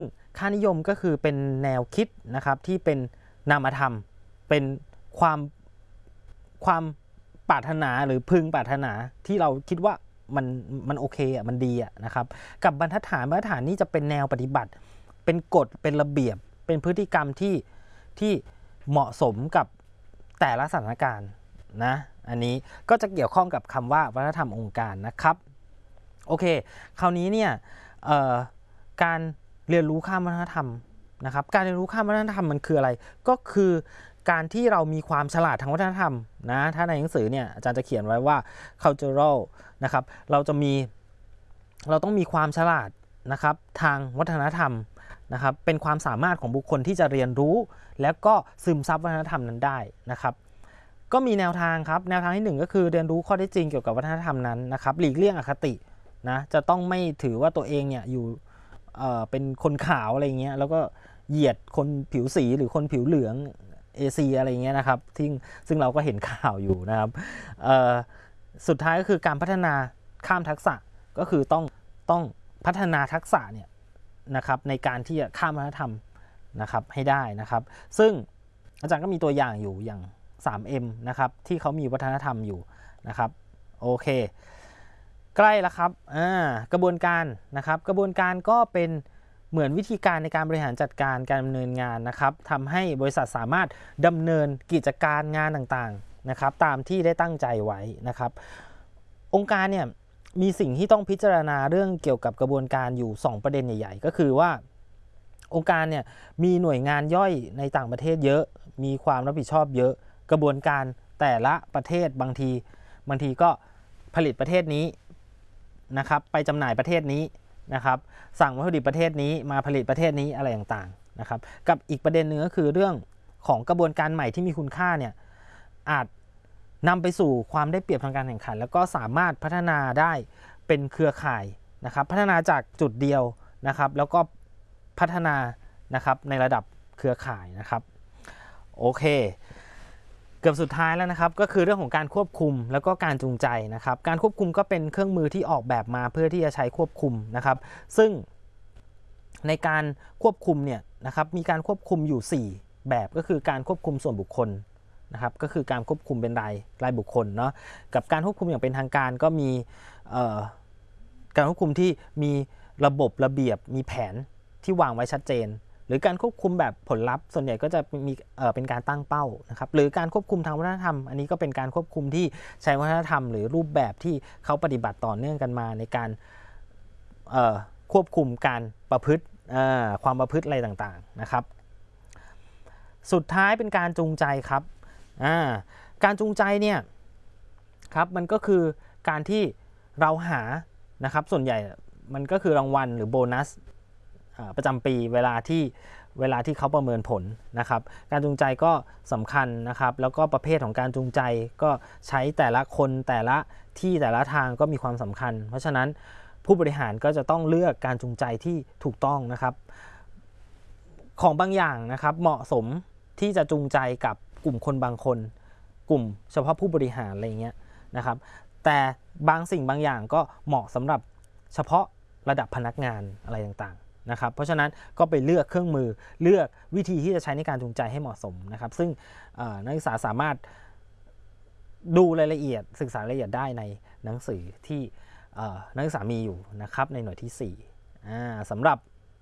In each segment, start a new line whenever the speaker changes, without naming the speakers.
ค่านิยมก็คือเป็นแนวคิดนะครับที่เป็นนามธรรมเป็นความความปรารถนาหรือพึงปรารถนาที่เราคิดว่ามันโอเคอ่ะมันดีอ่ะนะครับกับบรรทัดฐานนี่จะเป็นแนวปฏิบัติเป็นกฎเป็นระเบียบเป็นพฤติกรรมที่เหมาะสมกับแต่ละสถานการณ์นะอันนี้ก็จะเกี่ยวข้องกับคำว่าวัฒนธรรมองค์การนะครับโอเคคราวนี้เนี่ยการเรียนรู้ข้ามวัฒนธรรมนะครับการเรียนรู้ข้ามวัฒนธรรมมันคืออะไรก็คือการที่เรามีความฉลาดทางวัฒนธรรมนะถ้าในหนังสือเนี่ยอาจารย์จะเขียนไว้ว่า cultural นะครับเราต้องมีความฉลาดนะครับทางวัฒนธรรมนะครับเป็นความสามารถของบุคคลที่จะเรียนรู้แล้วก็ซึมซับวัฒนธรรมนั้นได้นะครับก็มีแนวทางครับแนวทางที่1ก็คือเรียนรู้ข้อเท็จจริงเกี่ยวกับวัฒนธรรมนั้นนะครับหลีกเลี่ยงอคตินะจะต้องไม่ถือว่าตัวเองเนี่ยอยู่เป็นคนขาวอะไรเงี้ยแล้วก็เหยียดคนผิวสีหรือคนผิวเหลืองเอเชียอะไรเงี้ยนะครับซึ่งเราก็เห็นข่าวอยู่นะครับสุดท้ายก็คือการพัฒนาข้ามทักษะก็คือต้องพัฒนาทักษะเนี่ยนะครับในการที่จะข้ามวัฒนธรรมนะครับให้ได้นะครับซึ่งอาจารย์ก็มีตัวอย่างอยู่อย่าง 3M นะครับที่เขามีวัฒนธรรมอยู่นะครับโอเคใกล้แล้วครับกระบวนการนะครับกระบวนการก็เป็นเหมือนวิธีการในการบริหารจัดการการดำเนินงานนะครับทำให้บริษัทสามารถดำเนินกิจการงานต่างๆนะครับตามที่ได้ตั้งใจไว้นะครับองค์การเนี่ยมีสิ่งที่ต้องพิจารณาเรื่องเกี่ยวกับกระบวนการอยู่2ประเด็นใหญ่ๆก็คือว่าองค์การเนี่ยมีหน่วยงานย่อยในต่างประเทศเยอะมีความรับผิดชอบเยอะกระบวนการแต่ละประเทศบางทีก็ผลิตประเทศนี้นะครับไปจำหน่ายประเทศนี้นะครับสั่งวัตถุดิบประเทศนี้มาผลิตประเทศนี้อะไรต่างๆนะครับกับอีกประเด็นหนึ่งก็คือเรื่องของกระบวนการใหม่ที่มีคุณค่าเนี่ยอาจนำไปสู่ความได้เปรียบทางการแข่งขันแล้วก็สามารถพัฒนาได้เป็นเครือข่ายนะครับพัฒนาจากจุดเดียวนะครับแล้วก็พัฒนานะครับในระดับเครือข่ายนะครับโอเคเกือบสุดท้ายแล้วนะครับก็คือเรื่องของการควบคุมแล้วก็การจูงใจนะครับการควบคุมก็เป็นเครื่องมือที่ออกแบบมาเพื่อที่จะใช้ควบคุมนะครับซึ่งในการควบคุมเนี่ยนะครับมีการควบคุมอยู่4แบบก็คือการควบคุมส่วนบุคคลนะครับก็คือการควบคุมเป็นรายบุคคลเนาะกับการควบคุมอย่างเป็นทางการก็มีการควบคุมที่มีระบบระเบียบมีแผนที่วางไว้ชัดเจนหรือการควบคุมแบบผลลัพธ์ส่วนใหญ่ก็จะมีเป็นการตั้งเป้านะครับหรือการควบคุมทางวัฒนธรรมอันนี้ก็เป็นการควบคุมที่ใช้วัฒนธรรมหรือรูปแบบที่เขาปฏิบัติต่อเนื่องกันมาในการควบคุมการประพฤติความประพฤติอะไรต่างๆนะครับสุดท้ายเป็นการจูงใจครับการจูงใจเนี่ยครับมันก็คือการที่เราหานะครับส่วนใหญ่มันก็คือรางวัลหรือโบนัสประจำปีเวลาที่เขาประเมินผลนะครับการจูงใจก็สำคัญนะครับแล้วก็ประเภทของการจูงใจก็ใช้แต่ละคนแต่ละที่แต่ละทางก็มีความสำคัญเพราะฉะนั้นผู้บริหารก็จะต้องเลือกการจูงใจที่ถูกต้องนะครับของบางอย่างนะครับเหมาะสมที่จะจูงใจกับกลุ่มคนบางคนกลุ่มเฉพาะผู้บริหารอะไรเงี้ยนะครับแต่บางสิ่งบางอย่างก็เหมาะสำหรับเฉพาะระดับพนักงานอะไรต่างๆนะครับเพราะฉะนั้นก็ไปเลือกเครื่องมือเลือกวิธีที่จะใช้ในการจูงใจให้เหมาะสมนะครับซึ่งนักศึกษาสามารถดูรายละเอียดศึกษารายละเอียดได้ในหนังสือที่นักศึกษามีอยู่นะครับในหน่วยที่4สำหรับ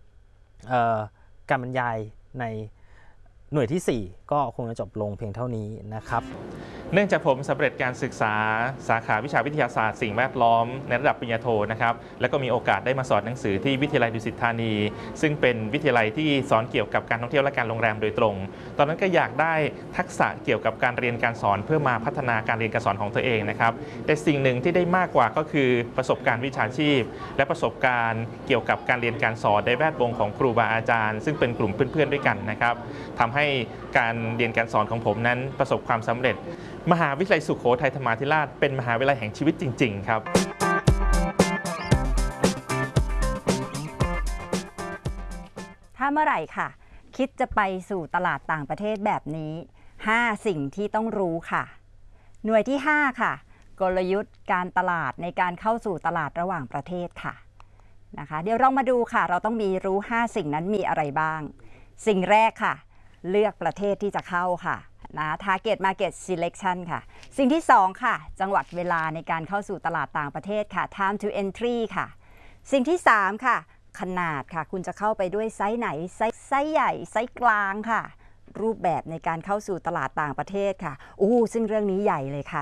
การบรรยายในหน่วยที่4ก็คงจะจบลงเพียงเท่านี้นะครับ
เนื่องจากผมสำเร็จการศึกษาสาขาวิชาวิทยาศาสตร์สิ่งแวดล้อมในระดับปริญญาโทนะครับแล้วก็มีโอกาสได้มาสอนหนังสือที่วิทยาลัยดุสิตธานีซึ่งเป็นวิทยาลัยที่สอนเกี่ยวกับการท่องเที่ยวและการโรงแรมโดยตรงตอนนั้นก็อยากได้ทักษะเกี่ยวกับการเรียนการสอนเพื่อมาพัฒนาการเรียนการสอนของตัวเองนะครับแต่สิ่งหนึ่งที่ได้มากกว่าก็คือประสบการณ์วิชาชีพและประสบการณ์เกี่ยวกับการเรียนการสอนในแวดวงของครูบาอาจารย์ซึ่งเป็นกลุ่มเพื่อนๆด้วยกันนะครับทำให้การเรียนการสอนของผมนั้นประสบความสำเร็จมหาวิทยาลัยสุโขทัยธรรมาธิราชเป็นมหาวิทยาลัยแห่งชีวิตจริงๆครับ
ถ้าเมื่อไหร่ค่ะคิดจะไปสู่ตลาดต่างประเทศแบบนี้5สิ่งที่ต้องรู้ค่ะหน่วยที่5ค่ะกลยุทธ์การตลาดในการเข้าสู่ตลาดระหว่างประเทศค่ะนะคะเดี๋ยวเรามาดูค่ะเราต้องมีรู้ 5 สิ่งนั้นมีอะไรบ้าง สิ่งแรกค่ะเลือกประเทศที่จะเข้าค่ะนะ Target Market Selection ค่ะสิ่งที่ 2 ค่ะจังหวัดเวลาในการเข้าสู่ตลาดต่างประเทศค่ะ Time to Entry ค่ะสิ่งที่ 3 ค่ะขนาดค่ะคุณจะเข้าไปด้วยไซส์ไหนไซส์ใหญ่ไซส์กลางค่ะรูปแบบในการเข้าสู่ตลาดต่างประเทศค่ะซึ่งเรื่องนี้ใหญ่เลยค่ะ